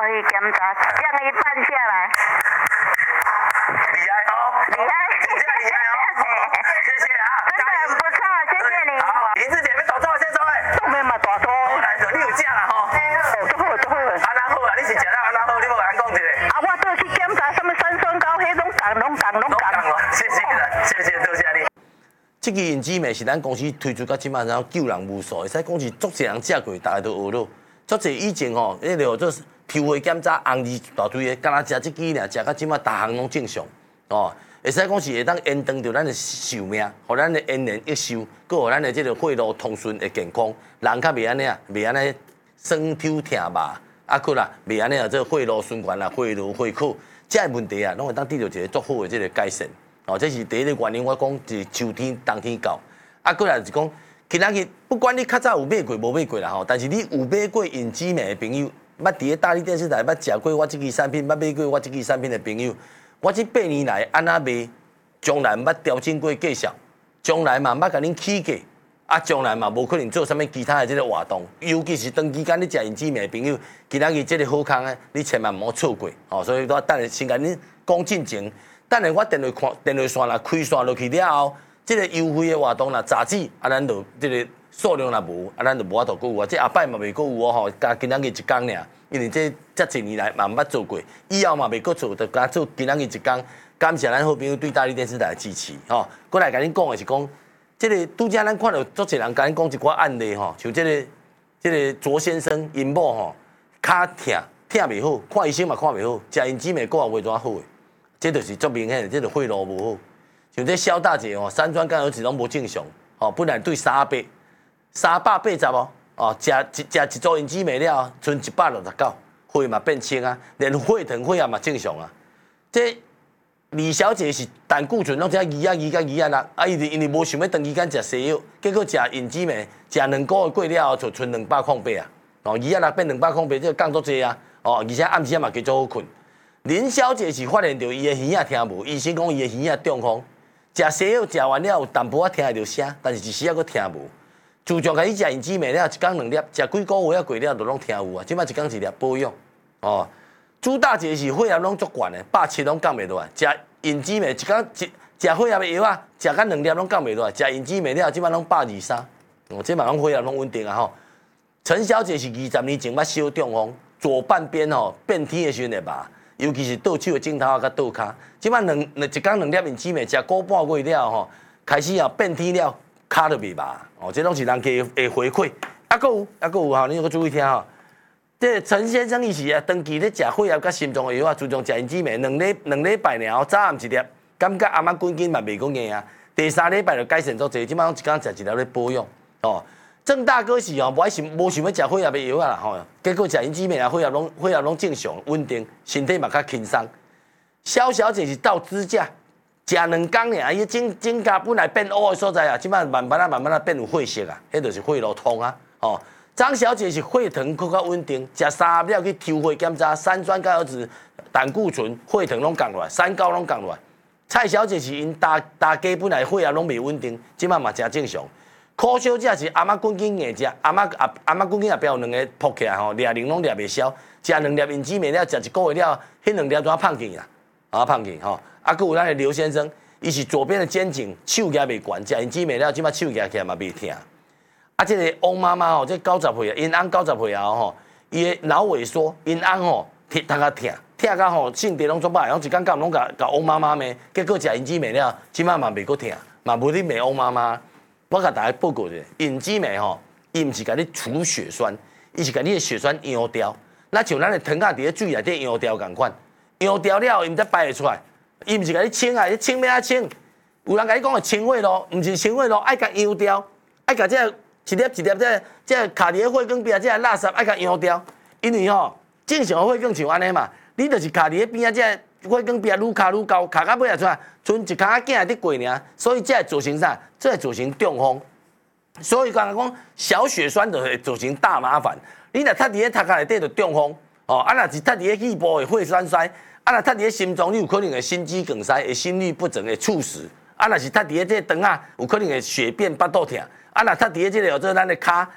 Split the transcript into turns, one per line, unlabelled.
去检查，将伊办下来。
厉害哦，
厉害，
真正厉害哦，谢谢啊，
真的很不错，谢谢你。
好，银子姐要大错先做诶，
都没嘛大错。
好来，你有食啦吼？
做好做好。
安那好啊，你是食了安那好，你无甲咱讲一下。
啊，我倒去检查什么三酸高，迄拢讲。
谢谢啦，谢谢，多谢你。这个银子妹是咱公司推出到即马，然后救人无数，会使讲是足侪人食过，大家都学到。足侪以前吼，迄个做抽血检查，红字一大堆的，敢若食这支尔，食到即马，逐项拢正常哦。会使讲是会当延长着咱的寿命，互咱的延年益寿，佮互咱的这个血路通顺的健康，人较袂安尼啊，袂安尼酸抽疼肉，啊佮啦，袂安尼啊，这血路循环啦，血路血口，这个问题啊，拢会当得到一个足好的这个改善。哦，这是第一个原因，我讲是秋天、冬天到，啊过来就是讲，今仔日不管你较早有买过无买过啦吼，但是你有买过银子妹的朋友，捌伫咧大理电视台捌食过我这支产品，捌买过我这支产品的朋友，我这8年来安那卖，将来捌调整过计数，将来嘛捌甲恁起价，啊将来嘛无可能做啥物其他的这个活动，尤其是长期间你食银子妹的朋友，今仔日这个好康诶，你千万毋好错过，哦，所以我等下先甲恁讲进前。等下我电话线啦开线落去了后，这个优惠的活动啦，杂志啊，咱就这个数量啦无，啊，咱就无法度购有啊。这下摆嘛袂购有哦吼，加今仔日一天尔，因为这一年来嘛毋捌做过，以后嘛袂搁做，就加做今仔日一天。感谢咱好朋友对大理电视台的支持吼。过来甲恁讲的是讲，这个拄则咱看到足侪人甲恁讲一寡案例吼，像这个卓先生因某吼，骹疼袂好，看医生嘛看袂好，食银子妹果也袂怎好诶。这就是足明显的，这个血路无好。像这萧大姐哦，三酸甘油酯拢无正常哦，本来对380哦，哦，食一组银子妹了，剩169，血嘛变清啊，连血糖血压嘛正常啊。这李小姐是胆固醇拢只2啊，啊，因为无想要长期间食西药，结果食银子妹，食2个月过了后就剩208啊，哦，206变208，这个降足济啊，哦，而且暗时嘛加足好困。林小姐是发现到伊的耳仔听无，医生讲伊的耳仔中风，食西药食完了有淡薄仔听会到声，但是一时仔佫听无。自从开始食银子妹了，一天2粒，食几个月过了，就拢听有啊。即摆一天1粒保养哦。朱大姐是血压拢足悬的，170拢降袂落来。食银子妹一天食血压的药啊，食到2粒拢降袂落来。食银子妹了，即摆拢123，哦，即摆拢血压拢稳定啊吼。陈小姐是20年前捌小中风，左半边吼变天的时阵会麻。尤其是倒手的镜头啊，甲倒骹，即摆一天2粒银子妹，食个半月了吼，开始啊变天了，骹就袂麻哦，这拢是人家的回馈。啊，佫有吼，你要注意听吼。这陈先生伊是啊，长期咧食血压甲心脏的药啊，自从食银子妹两礼拜尔后，早暗一粒，感觉阿妈滚筋嘛袂讲硬啊。第3礼拜就改善足济，即摆拢一天食1粒咧保养哦。郑大哥是哦，无想要食血压的药啊啦吼，结果食银子妹啊，血压拢正常稳定，身体嘛较轻松。肖小姐是倒支架，食2天尔，伊指甲本来变乌的所在啊，即摆慢慢啊变有血色啊，迄就是血路通啊。哦，张小姐是血糖更较稳定，食3粒去抽血检查，三酸甘油酯、胆固醇、血糖拢降落来，3高拢降落来。蔡小姐是因大家本来血压拢袂稳定，即摆嘛真正常。柯小姐是阿妈滚筋硬食，阿妈滚筋后壁有2个扑起来吼，抓铃拢抓袂消，食2粒银子妹了，食1个月了，迄2粒怎啊胖去啦？啊胖去吼，啊，佫有咱的刘先生，伊是左边的肩颈手举袂悬，食银子妹了，即摆手举起来嘛袂疼。啊，这个翁妈妈吼，这90岁啊，因翁90岁后吼，伊的脑萎缩，因翁吼头壳疼到吼性地拢做歹，拢一天到拢甲翁妈妈骂，结果食银子妹了，即摆嘛袂搁疼，嘛无你骂翁妈妈。我甲大家报告一下，银子妹吼，伊毋是甲你除血栓，伊是甲你的血栓溶掉。那像咱的糖仔伫咧水内底溶掉共款，溶掉了伊毋才排会出来。伊毋是甲你清啊，你清要安清？有人甲你讲的清血咯，毋是清血咯，爱甲溶掉，爱甲这一粒这卡伫咧血管边这垃圾爱甲溶掉。因为吼，正常的血管像安尼嘛，你就是卡伫咧边这血管边愈卡愈高，卡到尾啊出来，剩一卡仔囝伫过尔，所以这会造成啥？这会造成中风。所以刚才讲小血栓就会造成大麻烦。你若塌伫咧头壳内底就中风，哦，啊若是塌伫咧肺部会血栓塞，啊若塌伫咧心脏，你有可能会心肌梗塞，会心律不整，会猝死。啊若是塌伫咧这肠啊，有可能会血便巴肚疼。啊若塌伫咧这个做咱的骹